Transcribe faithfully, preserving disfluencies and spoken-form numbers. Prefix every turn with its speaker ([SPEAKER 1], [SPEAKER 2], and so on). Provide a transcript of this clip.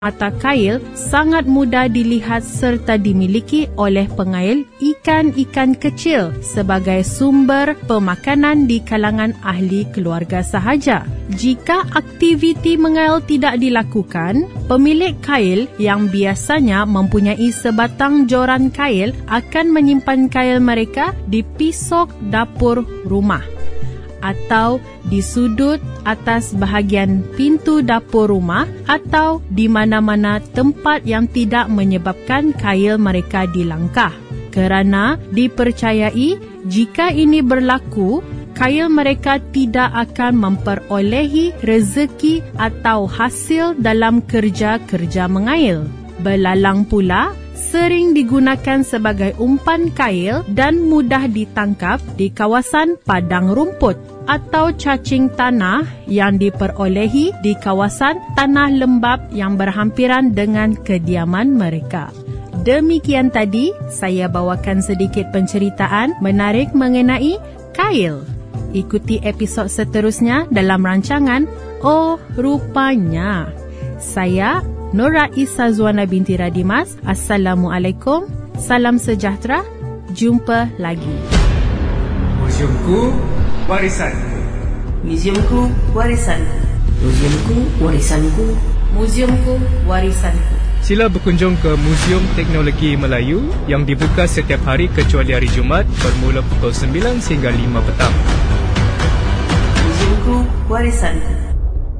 [SPEAKER 1] Mata kail sangat mudah dilihat serta dimiliki oleh pengail ikan-ikan kecil sebagai sumber pemakanan di kalangan ahli keluarga sahaja. Jika aktiviti mengail tidak dilakukan, pemilik kail yang biasanya mempunyai sebatang joran kail akan menyimpan kail mereka di pisok dapur rumah atau di sudut atas bahagian pintu dapur rumah atau di mana-mana tempat yang tidak menyebabkan kail mereka dilangkah. Kerana dipercayai jika ini berlaku, kail mereka tidak akan memperolehi rezeki atau hasil dalam kerja-kerja mengail. Belalang pula sering digunakan sebagai umpan kail dan mudah ditangkap di kawasan padang rumput atau cacing tanah yang diperolehi di kawasan tanah lembap yang berhampiran dengan kediaman mereka. Demikian tadi, saya bawakan sedikit penceritaan menarik mengenai kail. Ikuti episod seterusnya dalam rancangan Oh Rupanya. Saya Nur Raisa Zuana binti Radimas. Assalamualaikum. Salam sejahtera. Jumpa lagi.
[SPEAKER 2] Museumku, warisanku.
[SPEAKER 3] Museumku, warisanku.
[SPEAKER 4] Museumku, warisanku.
[SPEAKER 3] Museumku, warisanku.
[SPEAKER 2] Sila berkunjung ke Museum Teknologi Melayu yang dibuka setiap hari kecuali hari Jumaat bermula pukul sembilan sehingga lima petang.
[SPEAKER 3] Museumku, warisanku.